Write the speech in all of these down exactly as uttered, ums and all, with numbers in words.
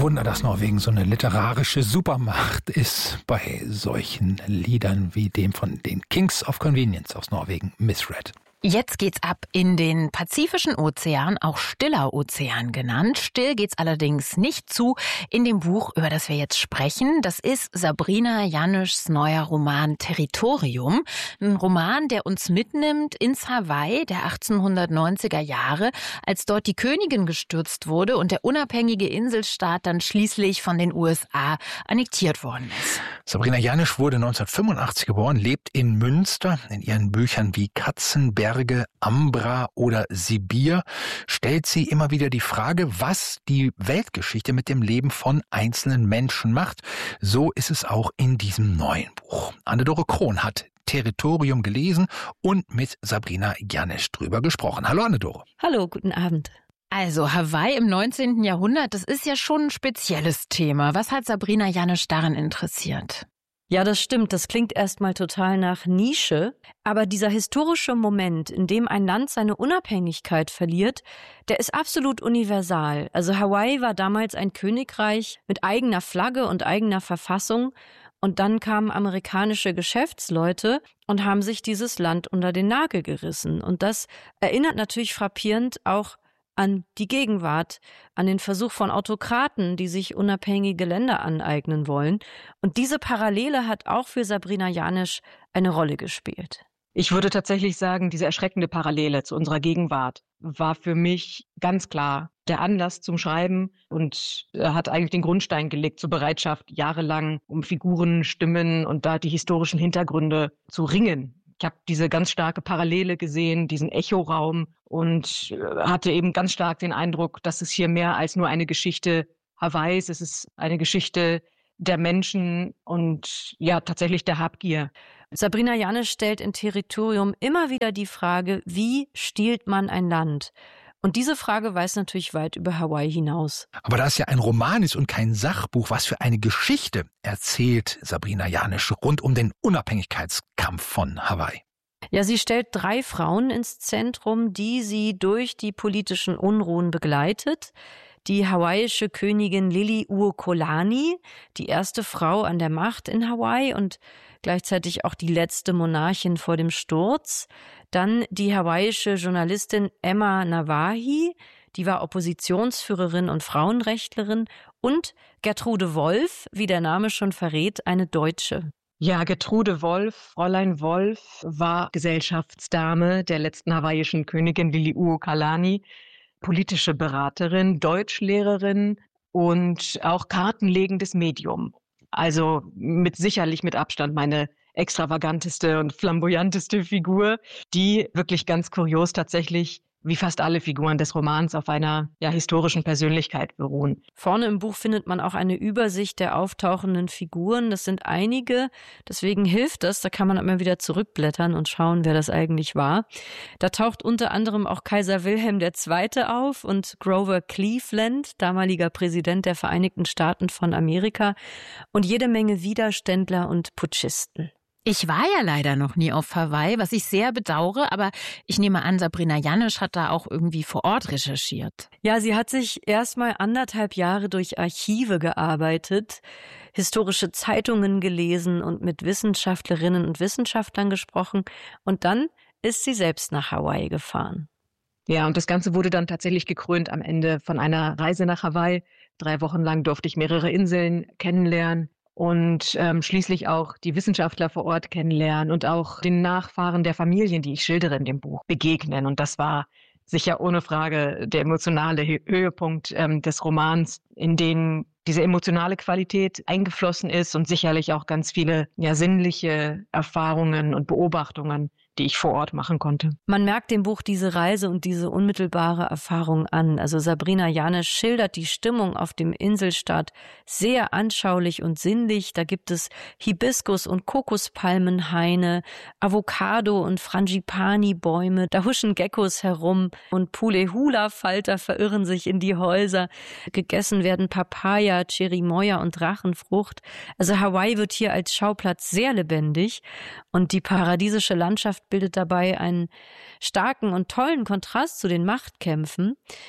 Wunder, dass Norwegen so eine literarische Supermacht ist bei solchen Liedern wie dem von den Kings of Convenience aus Norwegen, Misread. Jetzt geht's ab in den Pazifischen Ozean, auch Stiller Ozean genannt. Still geht's allerdings nicht zu in dem Buch, über das wir jetzt sprechen. Das ist Sabrina Janischs neuer Roman Territorium. Ein Roman, der uns mitnimmt ins Hawaii der achtzehnhundertneunziger Jahre, als dort die Königin gestürzt wurde und der unabhängige Inselstaat dann schließlich von den U S A annektiert worden ist. Sabrina Janisch wurde neunzehnhundertfünfundachtzig geboren, lebt in Münster. In ihren Büchern wie Katzenberge, Ambra oder Sibir stellt sie immer wieder die Frage, was die Weltgeschichte mit dem Leben von einzelnen Menschen macht. So ist es auch in diesem neuen Buch. Anne-Dore Krohn hat Territorium gelesen und mit Sabrina Janisch drüber gesprochen. Hallo Anne-Dore. Hallo, guten Abend. Also Hawaii im neunzehnten Jahrhundert, das ist ja schon ein spezielles Thema. Was hat Sabrina Janisch daran interessiert? Ja, das stimmt. Das klingt erstmal total nach Nische. Aber dieser historische Moment, in dem ein Land seine Unabhängigkeit verliert, der ist absolut universal. Also Hawaii war damals ein Königreich mit eigener Flagge und eigener Verfassung. Und dann kamen amerikanische Geschäftsleute und haben sich dieses Land unter den Nagel gerissen. Und das erinnert natürlich frappierend auch an die Gegenwart, an den Versuch von Autokraten, die sich unabhängige Länder aneignen wollen. Und diese Parallele hat auch für Sabrina Janisch eine Rolle gespielt. Ich würde tatsächlich sagen, diese erschreckende Parallele zu unserer Gegenwart war für mich ganz klar der Anlass zum Schreiben und hat eigentlich den Grundstein gelegt zur Bereitschaft, jahrelang um Figuren, Stimmen und da die historischen Hintergründe zu ringen. Ich habe diese ganz starke Parallele gesehen, diesen Echoraum und hatte eben ganz stark den Eindruck, dass es hier mehr als nur eine Geschichte Hawaiis, es ist eine Geschichte der Menschen und ja tatsächlich der Habgier. Sabrina Janisch stellt in Territorium immer wieder die Frage, wie stiehlt man ein Land? Und diese Frage weist natürlich weit über Hawaii hinaus. Aber da es ja ein Roman ist und kein Sachbuch, was für eine Geschichte erzählt Sabrina Janisch rund um den Unabhängigkeitskampf von Hawaii? Ja, sie stellt drei Frauen ins Zentrum, die sie durch die politischen Unruhen begleitet. Die hawaiische Königin Liliuokalani, die erste Frau an der Macht in Hawaii und gleichzeitig auch die letzte Monarchin vor dem Sturz. Dann die hawaiische Journalistin Emma Nawahi, die war Oppositionsführerin und Frauenrechtlerin. Und Gertrude Wolff, wie der Name schon verrät, eine Deutsche. Ja, Gertrude Wolff, Fräulein Wolff, war Gesellschaftsdame der letzten hawaiischen Königin Liliuokalani, politische Beraterin, Deutschlehrerin und auch kartenlegendes Medium. Also mit sicherlich mit Abstand meine extravaganteste und flamboyanteste Figur, die wirklich ganz kurios tatsächlich wie fast alle Figuren des Romans auf einer ja, historischen Persönlichkeit beruhen. Vorne im Buch findet man auch eine Übersicht der auftauchenden Figuren. Das sind einige, deswegen hilft das. Da kann man immer wieder zurückblättern und schauen, wer das eigentlich war. Da taucht unter anderem auch Kaiser Wilhelm der Zweite auf und Grover Cleveland, damaliger Präsident der Vereinigten Staaten von Amerika, und jede Menge Widerständler und Putschisten. Ich war ja leider noch nie auf Hawaii, was ich sehr bedauere, aber ich nehme an, Sabrina Janisch hat da auch irgendwie vor Ort recherchiert. Ja, sie hat sich erstmal anderthalb Jahre durch Archive gearbeitet, historische Zeitungen gelesen und mit Wissenschaftlerinnen und Wissenschaftlern gesprochen. Und dann ist sie selbst nach Hawaii gefahren. Ja, und das Ganze wurde dann tatsächlich gekrönt am Ende von einer Reise nach Hawaii. Drei Wochen lang durfte ich mehrere Inseln kennenlernen. Und ähm, schließlich auch die Wissenschaftler vor Ort kennenlernen und auch den Nachfahren der Familien, die ich schildere in dem Buch, begegnen. Und das war sicher ohne Frage der emotionale Höhepunkt ähm, des Romans, in den diese emotionale Qualität eingeflossen ist und sicherlich auch ganz viele ja, sinnliche Erfahrungen und Beobachtungen, die ich vor Ort machen konnte. Man merkt dem Buch diese Reise und diese unmittelbare Erfahrung an. Also Sabrina Janisch schildert die Stimmung auf dem Inselstaat sehr anschaulich und sinnlich. Da gibt es Hibiskus- und Kokospalmenhaine, Avocado- und Frangipani-Bäume. Da huschen Geckos herum und Pule-Hula-Falter verirren sich in die Häuser. Gegessen werden Papaya, Cherimoya und Drachenfrucht. Also Hawaii wird hier als Schauplatz sehr lebendig und die paradiesische Landschaft bildet dabei einen starken und tollen Kontrast zu den Machtkämpfen.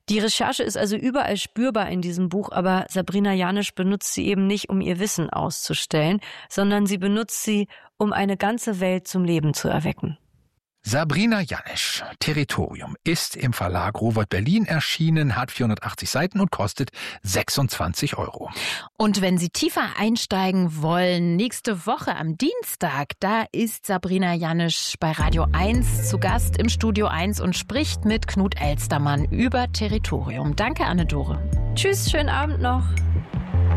Die Recherche ist also überall spürbar in diesem Buch, aber Sabrina Janisch benutzt sie eben nicht, um ihr Wissen auszustellen, sondern sie benutzt sie, um eine ganze Welt zum Leben zu erwecken. Sabrina Janisch, Territorium, ist im Verlag Rowohlt Berlin erschienen, hat vierhundertachtzig Seiten und kostet sechsundzwanzig Euro. Und wenn Sie tiefer einsteigen wollen, nächste Woche am Dienstag, da ist Sabrina Janisch bei Radio eins zu Gast im Studio eins und spricht mit Knut Elstermann über Territorium. Danke, Anne-Dore. Tschüss, schönen Abend noch.